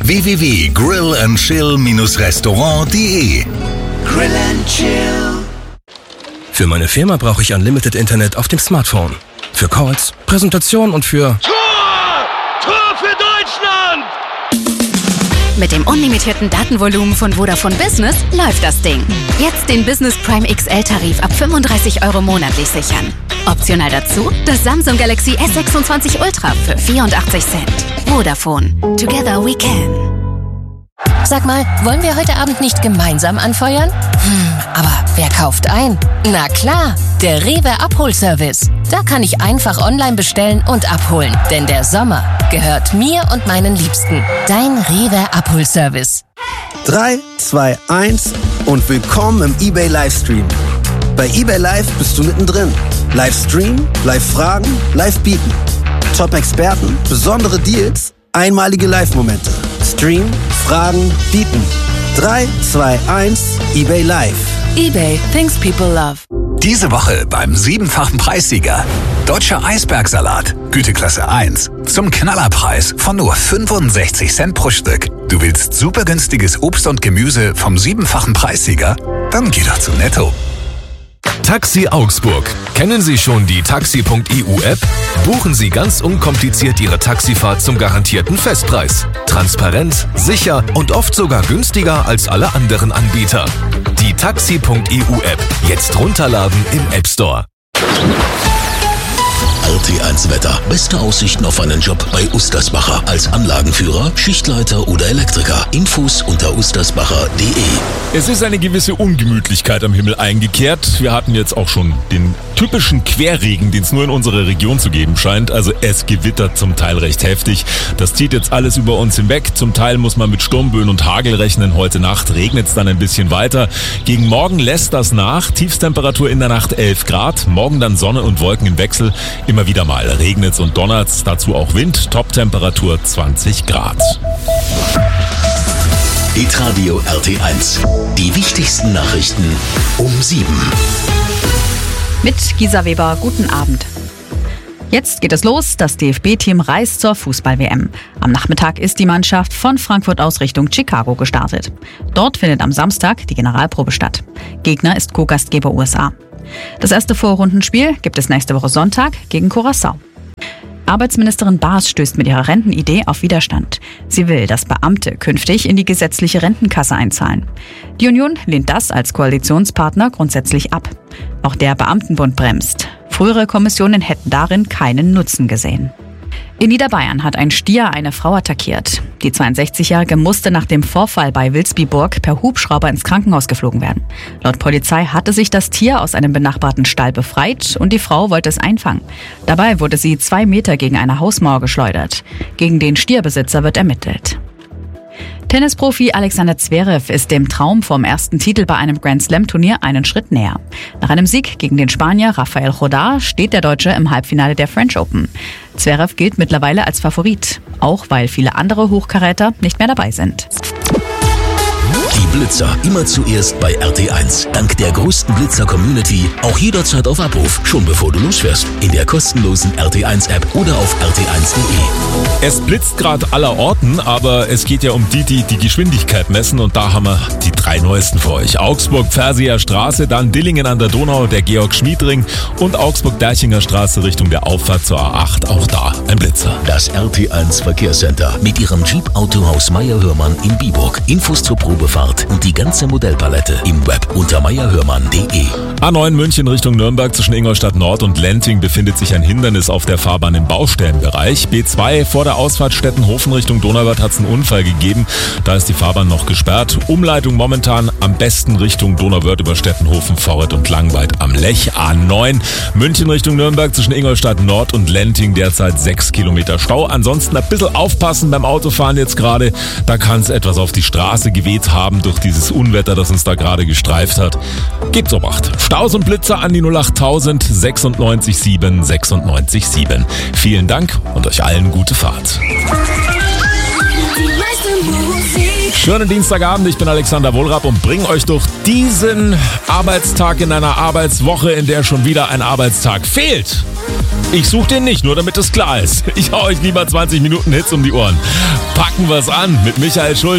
www.grillandchill-restaurant.de. Grill and Chill. Für meine Firma brauche ich Unlimited Internet auf dem Smartphone. Für Calls, Präsentationen und für... Tor für Deutschland! Mit dem unlimitierten Datenvolumen von Vodafone Business läuft das Ding. Jetzt den Business Prime XL-Tarif ab 35 € monatlich sichern. Optional dazu das Samsung Galaxy S26 Ultra für 84 Cent. Vodafone. Together we can. Sag mal, wollen wir heute Abend nicht gemeinsam anfeuern? Aber wer kauft ein? Na klar, der Rewe Abholservice. Da kann ich einfach online bestellen und abholen. Denn der Sommer gehört mir und meinen Liebsten. Dein Rewe Abholservice. 3, 2, 1 und willkommen im eBay Livestream. Bei eBay Live bist du mittendrin. Livestream, Live-Fragen, Live-Bieten. Top-Experten, besondere Deals, einmalige Live-Momente. Stream, Fragen, Bieten. 3, 2, 1, eBay Live. eBay, things people love. Diese Woche beim 7-fachen Preissieger. Deutscher Eisbergsalat, Güteklasse 1. Zum Knallerpreis von nur 65 Cent pro Stück. Du willst super günstiges Obst und Gemüse vom 7-fachen Preissieger? Dann geh doch zu Netto. Taxi Augsburg. Kennen Sie schon die Taxi.eu-App? Buchen Sie ganz unkompliziert Ihre Taxifahrt zum garantierten Festpreis. Transparent, sicher und oft sogar günstiger als alle anderen Anbieter. Die Taxi.eu-App. Jetzt runterladen im App Store. RT1 Wetter. Beste Aussichten auf einen Job bei Ustersbacher. Als Anlagenführer, Schichtleiter oder Elektriker. Infos unter ustersbacher.de. Es ist eine gewisse Ungemütlichkeit am Himmel eingekehrt. Wir hatten jetzt auch schon den typischen Querregen, den es nur in unserer Region zu geben scheint. Also es gewittert zum Teil recht heftig. Das zieht jetzt alles über uns hinweg. Zum Teil muss man mit Sturmböen und Hagel rechnen. Heute Nacht regnet es dann ein bisschen weiter. Gegen morgen lässt das nach. Tiefstemperatur in der Nacht 11 Grad. Morgen dann Sonne und Wolken im Wechsel. Immer wieder mal regnet's und donnert's. Dazu auch Wind. Toptemperatur 20 Grad. Hitradio RT1. Die wichtigsten Nachrichten um 7. Mit Gisa Weber, guten Abend. Jetzt geht es los, das DFB-Team reist zur Fußball-WM. Am Nachmittag ist die Mannschaft von Frankfurt aus Richtung Chicago gestartet. Dort findet am Samstag die Generalprobe statt. Gegner ist Co-Gastgeber USA. Das erste Vorrundenspiel gibt es nächste Woche Sonntag gegen Curaçao. Arbeitsministerin Baas stößt mit ihrer Rentenidee auf Widerstand. Sie will, dass Beamte künftig in die gesetzliche Rentenkasse einzahlen. Die Union lehnt das als Koalitionspartner grundsätzlich ab. Auch der Beamtenbund bremst. Frühere Kommissionen hätten darin keinen Nutzen gesehen. In Niederbayern hat ein Stier eine Frau attackiert. Die 62-Jährige musste nach dem Vorfall bei Wilsbiburg per Hubschrauber ins Krankenhaus geflogen werden. Laut Polizei hatte sich das Tier aus einem benachbarten Stall befreit und die Frau wollte es einfangen. Dabei wurde sie 2 Meter gegen eine Hausmauer geschleudert. Gegen den Stierbesitzer wird ermittelt. Tennisprofi Alexander Zverev ist dem Traum vom ersten Titel bei einem Grand-Slam-Turnier einen Schritt näher. Nach einem Sieg gegen den Spanier Rafael Nadal steht der Deutsche im Halbfinale der French Open. Zverev gilt mittlerweile als Favorit, auch weil viele andere Hochkaräter nicht mehr dabei sind. Die Blitzer immer zuerst bei RT1. Dank der größten Blitzer-Community auch jederzeit auf Abruf, schon bevor du losfährst. In der kostenlosen RT1-App oder auf rt1.de. Es blitzt gerade aller Orten, aber es geht ja um die die Geschwindigkeit messen und da haben wir die 3 neuesten für euch. Augsburg-Pferseer Straße, dann Dillingen an der Donau, der Georg-Schmied-Ring und Augsburg-Derchinger Straße Richtung der Auffahrt zur A8. Auch da ein Blitzer. Das RT1 Verkehrscenter mit ihrem Jeep-Autohaus Meyer-Hörmann in Biburg. Infos zur Probefahrt und die ganze Modellpalette im Web unter meyerhörmann.de. A9 München Richtung Nürnberg zwischen Ingolstadt Nord und Lenting befindet sich ein Hindernis auf der Fahrbahn im Baustellenbereich. B2 vor der Ausfahrt Stettenhofen Richtung Donauwörth hat es einen Unfall gegeben. Da ist die Fahrbahn noch gesperrt. Umleitung momentan am besten Richtung Donauwörth über Stettenhofen, Vorret und Langweid am Lech. A9 München Richtung Nürnberg zwischen Ingolstadt Nord und Lenting derzeit 6 Kilometer Stau. Ansonsten ein bisschen aufpassen beim Autofahren jetzt gerade. Da kann es etwas auf die Straße geweht haben durch dieses Unwetter, das uns da gerade gestreift hat. Gebt's um 8. Staus und Blitzer an die 08000 96 7 96 7. Vielen Dank und euch allen gute Fahrt. Die meiste Musik Schönen Dienstagabend, ich bin Alexander Wohlrab und bringe euch durch diesen Arbeitstag in einer Arbeitswoche, in der schon wieder ein Arbeitstag fehlt. Ich suche den nicht, nur damit es klar ist. Ich hau euch lieber 20 Minuten Hits um die Ohren. Packen wir's an mit Michael Schulz.